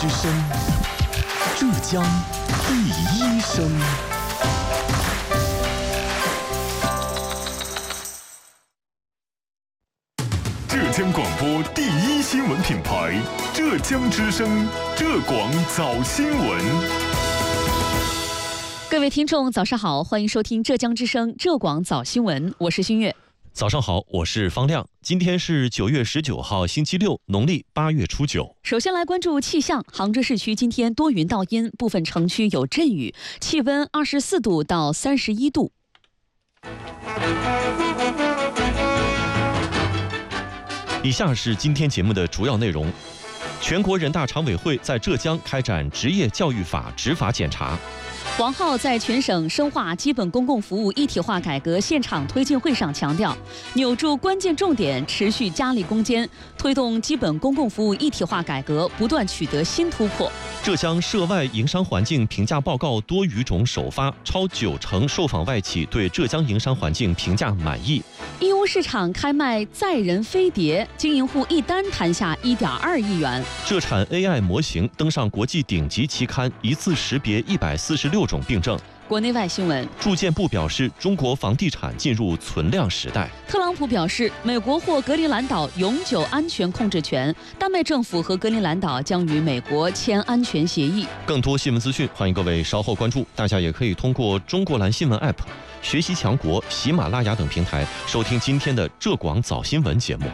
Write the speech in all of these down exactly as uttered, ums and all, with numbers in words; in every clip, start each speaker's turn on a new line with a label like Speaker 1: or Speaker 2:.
Speaker 1: 之声，浙江第一声。浙江广播第一新闻品牌，浙江之声，浙广早新闻。
Speaker 2: 各位听众，早上好，欢迎收听浙江之声浙广早新闻，我是新月。
Speaker 3: 早上好，我是方亮。今天是九月十九号，星期六，农历八月初九。
Speaker 2: 首先来关注气象，杭州市区今天多云到阴，部分城区有阵雨，气温二十四度到三十一度。
Speaker 3: 以下是今天节目的主要内容。全国人大常委会在浙江开展职业教育法执法检查。
Speaker 2: 王浩在全省深化基本公共服务一体化改革现场推进会上强调，扭住关键重点，持续加力攻坚，推动基本公共服务一体化改革不断取得新突破。
Speaker 3: 浙江涉外营商环境评价报告多语种首发，超九成受访外企对浙江营商环境评价满意。
Speaker 2: 义乌市场开卖载人飞碟，经营户一单谈下一点二亿元。
Speaker 3: 浙产 A I 模型登上国际顶级期刊，一次识别一百四十六种病症。
Speaker 2: 国内外新闻，
Speaker 3: 住建部表示，中国房地产进入存量时代。
Speaker 2: 特朗普表示，美国获格陵兰岛永久安全控制权，丹麦政府和格陵兰岛将与美国签安全协议。
Speaker 3: 更多新闻资讯，欢迎各位稍后关注。大家也可以通过中国蓝新闻 App、学习强国、喜马拉雅等平台收听今天的浙广早新闻节目。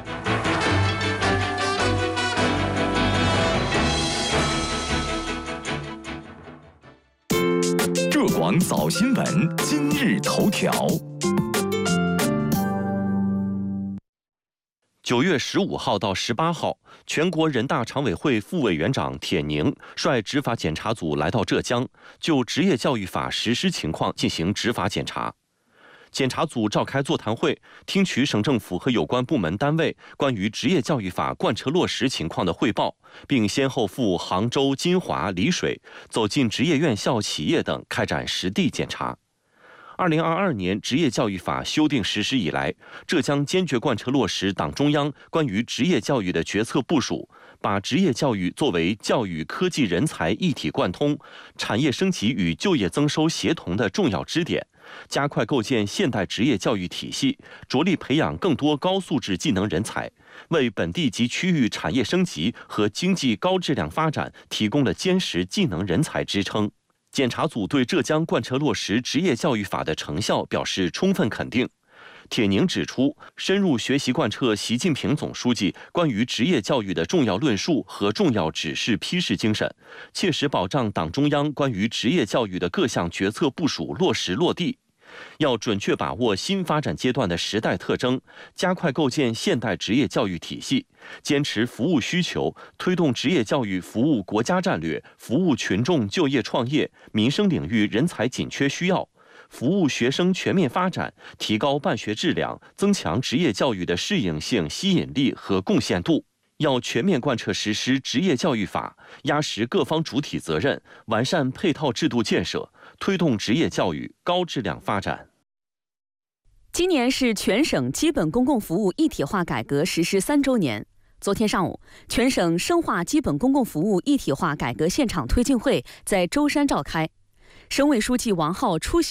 Speaker 1: 浙广早新闻今日头条。
Speaker 3: 九月十五号到十八号，全国人大常委会副委员长铁凝率执法检查组来到浙江，就职业教育法实施情况进行执法检查。检查组召开座谈会，听取省政府和有关部门单位关于职业教育法贯彻落实情况的汇报，并先后赴杭州、金华、丽水，走进职业院校、企业等开展实地检查。二零二二年职业教育法修订实施以来，浙江坚决贯彻落实党中央关于职业教育的决策部署，把职业教育作为教育科技人才一体贯通、产业升级与就业增收协同的重要支点，加快构建现代职业教育体系，着力培养更多高素质技能人才，为本地及区域产业升级和经济高质量发展提供了坚实技能人才支撑。检查组对浙江贯彻落实职业教育法的成效表示充分肯定。铁凝指出，深入学习贯彻习近平总书记关于职业教育的重要论述和重要指示批示精神，切实保障党中央关于职业教育的各项决策部署落实落地。要准确把握新发展阶段的时代特征，加快构建现代职业教育体系，坚持服务需求，推动职业教育服务国家战略，服务群众就业创业、民生领域人才紧缺需要，服务学生全面发展，提高办学质量，增强职业教育的适应性、吸引力和贡献度。要全面贯彻实施职业教育法，压实各方主体责任，完善配套制度建设，推动职业教育高质量发展。
Speaker 2: 今年是全省基本公共服务一体化改革实施三周年。昨天上午，全省深化基本公共服务一体化改革现场推进会在舟山召开，省委书记王浩出席